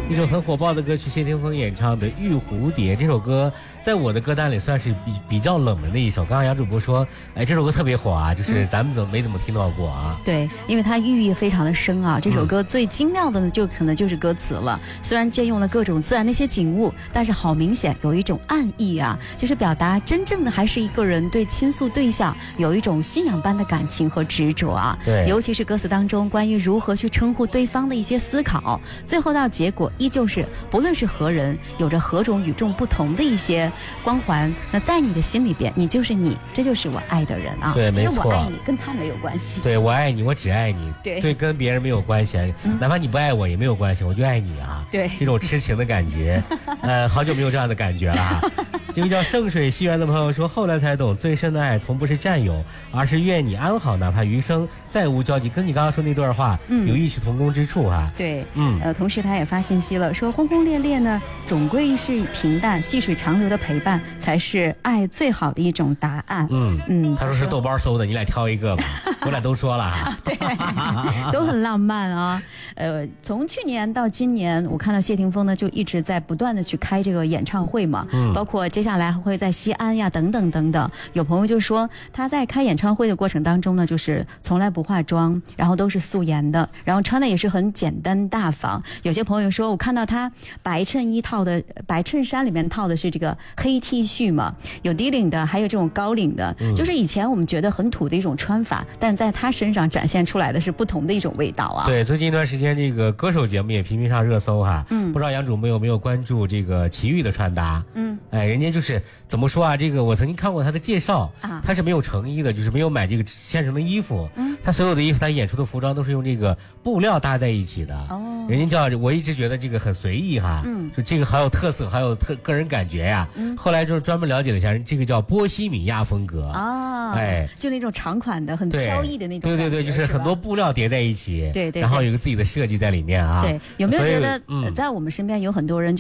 一首很火爆的歌曲，谢霆锋演唱的《玉蝴蝶》这首歌，在我的歌单里算是比较冷门的一首。刚刚杨主播说，哎，这首歌特别火啊，就是咱们没怎么听到过啊。 对，因为它寓意非常的深啊。这首歌最精妙的呢，就可能就是歌词了。虽然借用了各种自然的一些景物，但是好明显有一种暗意啊，就是表达真正的还是一个人对倾诉对象有一种信仰般的感情和执着啊。 对， 尤其是歌词当中关于如何去称呼对方的一些思考，最后到结果依旧是不论是何人，有着何种与众不同的一些光环，那在你的心里边，你就是你，这就是我爱的人啊。 对，没错， 我爱你跟他没有关系。 对，我爱你，我只爱你，对，跟别人没有关系，哪怕你不爱我也没有关系，我就爱你啊。 对， 这种痴情的感觉，好久没有这样的感觉了。这个叫圣水西园的朋友说，后来才懂，最深的爱从不是占有，而是愿你安好，哪怕余生再无交集。跟你刚刚说那段话，有异曲同工之处哈。 对，同时他也发信息了，说轰轰烈烈呢，总归是平淡，细水长流的陪伴才是爱最好的一种答案。 他说是豆包搜的，你俩挑一个吧。我俩都说了哈。 对，都很浪漫啊。从去年到今年，我看到谢霆锋呢就一直在不断的去开这个演唱会嘛，包括接下来还会在西安呀等等等等。有朋友就说他在开演唱会的过程当中呢，就是从来不化妆，然后都是素颜的，然后穿的也是很简单大方。有些朋友说我看到他白衬衫里面套的是这个黑 T 恤嘛，有低领的，还有这种高领的，就是以前我们觉得很土的一种穿法，但在他身上展现出来的是不同的一种味道啊。 对，最近一段时间这个歌手节目也频频上热搜哈。不知道杨主播有没有关注这个齐豫的穿搭？人家就是怎么说啊？这个我曾经看过他的介绍啊，他是没有成衣的，就是没有买这个现成的衣服。他所有的衣服，他演出的服装都是用这个布料搭在一起的。人家叫我一直觉得这个很随意哈。就这个好有特色，好有个人感觉呀。后来就是专门了解了一下，这个叫波西米亚风格啊。 就那种长款的，很飘逸的那种。 对，就是很多布料叠在一起。 对， 然后有个自己的设计在里面啊。 对，有没有觉得在我们身边有很多人